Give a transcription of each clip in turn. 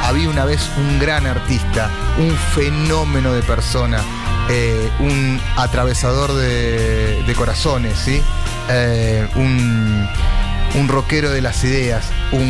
había una vez un gran artista, un fenómeno de persona, un atravesador de corazones, ¿sí? Un rockero de las ideas,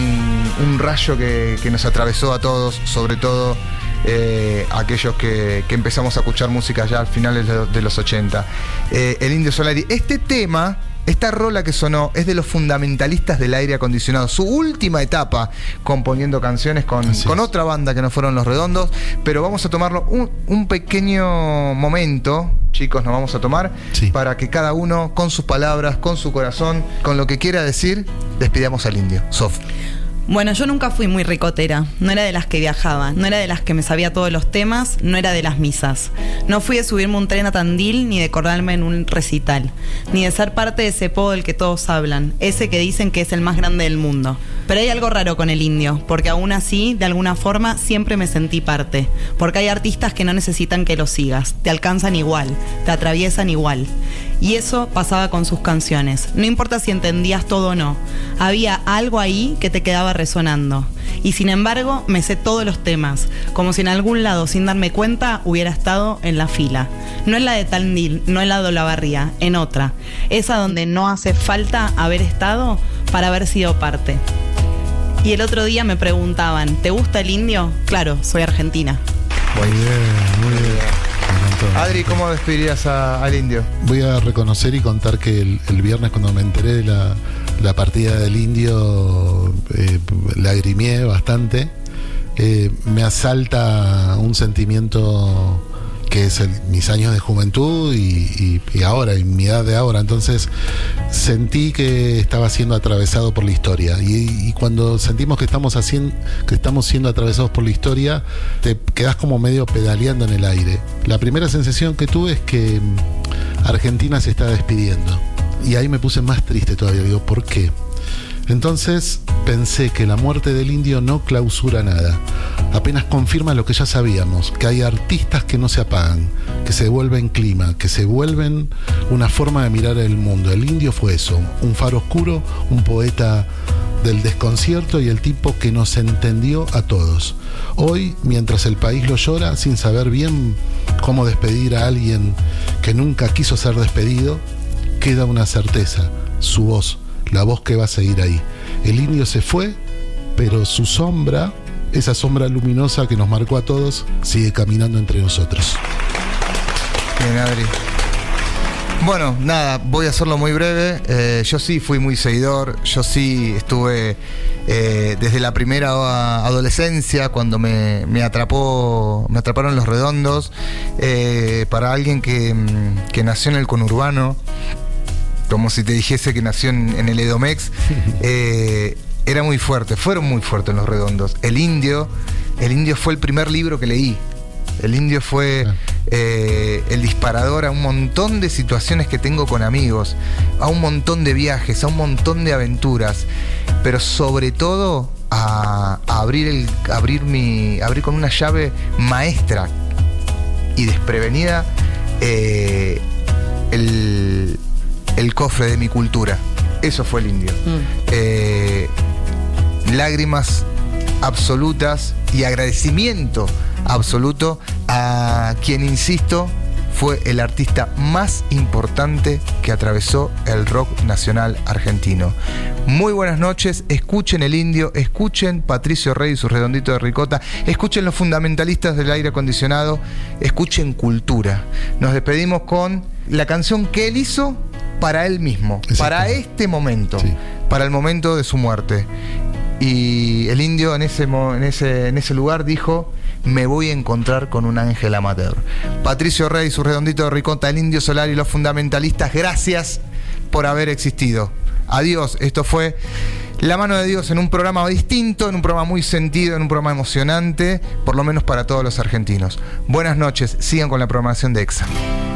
un rayo que nos atravesó a todos, sobre todo aquellos que empezamos a escuchar música ya al finales de los 80. El Indio Solari. Este tema, esta rola que sonó, es de los fundamentalistas del aire acondicionado. Su última etapa componiendo canciones con otra banda que no fueron Los Redondos. Pero vamos a tomarlo un pequeño momento, chicos, nos vamos a tomar, para que cada uno, con sus palabras, con su corazón, con lo que quiera decir, despidamos al Indio. Sof. Bueno, yo nunca fui muy ricotera, no era de las que viajaba, no era de las que me sabía todos los temas, no era de las misas. No fui de subirme un tren a Tandil, ni de correrme en un recital, ni de ser parte de ese pogo del que todos hablan, ese que dicen que es el más grande del mundo. Pero hay algo raro con el Indio, porque aún así, de alguna forma, siempre me sentí parte. Porque hay artistas que no necesitan que los sigas, te alcanzan igual, te atraviesan igual. Y eso pasaba con sus canciones. No importa si entendías todo o no, había algo ahí que te quedaba resonando. Y sin embargo, me sé todos los temas, como si en algún lado, sin darme cuenta, hubiera estado en la fila. No en la de Tandil, no en la de Olavarría, en otra. Esa donde no hace falta haber estado para haber sido parte. Y el otro día me preguntaban, ¿te gusta el Indio? Claro, soy argentina. Muy bien, muy bien. Adri, ¿cómo despedirías al Indio? Voy a reconocer y contar que el viernes, cuando me enteré de la partida del Indio, lagrimié bastante. Me asalta un sentimiento que es mis años de juventud y ahora, en mi edad de ahora. Entonces sentí que estaba siendo atravesado por la historia, y cuando sentimos que estamos siendo atravesados por la historia, te quedás como medio pedaleando en el aire. La primera sensación que tuve es que Argentina se está despidiendo, y ahí me puse más triste todavía. Digo, ¿por qué? Entonces pensé que la muerte del Indio no clausura nada, apenas confirma lo que ya sabíamos, que hay artistas que no se apagan, que se vuelven clima, que se vuelven una forma de mirar el mundo. El Indio fue eso, un faro oscuro, un poeta del desconcierto y el tipo que nos entendió a todos. Hoy, mientras el país lo llora sin saber bien cómo despedir a alguien que nunca quiso ser despedido, queda una certeza: su voz, la voz que va a seguir ahí. El Indio se fue, pero su sombra, esa sombra luminosa que nos marcó a todos, sigue caminando entre nosotros. Bien, Adri. Bueno, nada, voy a hacerlo muy breve. Yo sí fui muy seguidor, yo sí estuve desde la primera adolescencia, cuando me atraparon Los Redondos. Para alguien que nació en el conurbano, como si te dijese que nació en el Edomex, era muy fuerte, fueron muy fuertes Los Redondos. El Indio fue el primer libro que leí. El Indio fue el disparador a un montón de situaciones que tengo con amigos, a un montón de viajes, a un montón de aventuras, pero sobre todo a abrir con una llave maestra y desprevenida el cofre de mi cultura. Eso fue el Indio. Lágrimas absolutas y agradecimiento absoluto a quien, insisto, fue el artista más importante que atravesó el rock nacional argentino. Muy buenas noches, escuchen el Indio, escuchen Patricio Rey y su redondito de ricota, escuchen los fundamentalistas del aire acondicionado, escuchen cultura. Nos despedimos con la canción que él hizo para él mismo, para este momento, para el momento de su muerte. Y el Indio en ese lugar dijo: me voy a encontrar con un ángel amateur. Patricio Rey, su redondito de ricota, el Indio Solari y los fundamentalistas, gracias por haber existido. Adiós, esto fue La Mano de Dios, en un programa distinto, en un programa muy sentido, en un programa emocionante, por lo menos para todos los argentinos. Buenas noches, sigan con la programación de EXA.